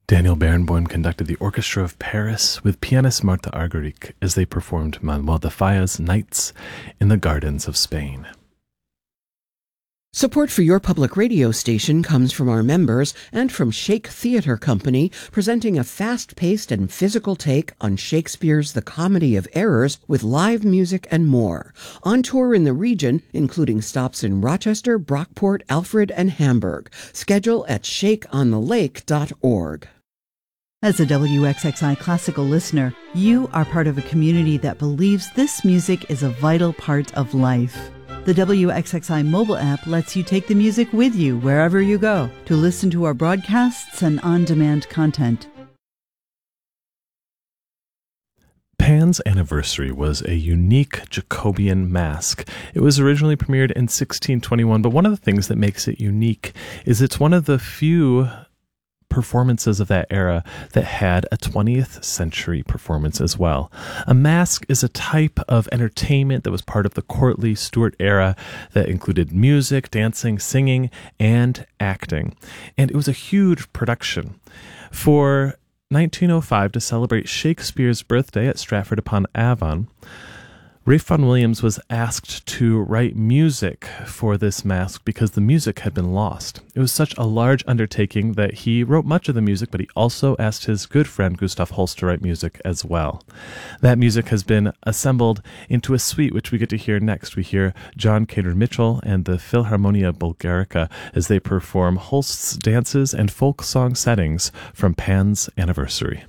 Daniel Barenboim conducted the Orchestra of Paris with pianist Marta Argerich as they performed Manuel de Falla's Nights in the Gardens of Spain. Support for your public radio station comes from our members and from Shake Theatre Company, presenting a fast-paced and physical take on Shakespeare's The Comedy of Errors with live music and more. On tour in the region, including stops in Rochester, Brockport, Alfred, and Hamburg. Schedule at shakeonthelake.org. As a WXXI classical listener, you are part of a community that believes this music is a vital part of life. The WXXI mobile app lets you take the music with you wherever you go to listen to our broadcasts and on-demand content. Pan's Anniversary was a unique Jacobean masque. It was originally premiered in 1621, but one of the things that makes it unique is it's one of the few performances of that era that had a 20th century performance as well. A masque is a type of entertainment that was part of the courtly Stuart era that included music, dancing, singing, and acting. And it was a huge production. For 1905, to celebrate Shakespeare's birthday at Stratford-upon-Avon, Ralph Vaughan Williams was asked to write music for this masque because the music had been lost. It was such a large undertaking that he wrote much of the music, but he also asked his good friend Gustav Holst to write music as well. That music has been assembled into a suite, which we get to hear next. We hear John Cater Mitchell and the Philharmonia Bulgarica as they perform Holst's dances and folk song settings from Pan's Anniversary.